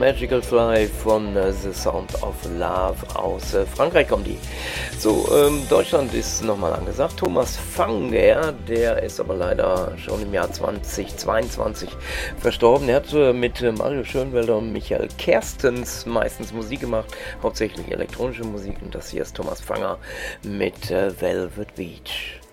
Magical Fly von The Sound of Love aus Frankreich kommen die. So, Deutschland ist nochmal angesagt. Thomas Fanger, der ist aber leider schon im Jahr 2022 verstorben. Er hat mit Mario Schönwelder und Michael Kerstens meistens Musik gemacht, hauptsächlich elektronische Musik. Und das hier ist Thomas Fanger mit Velvet Beach.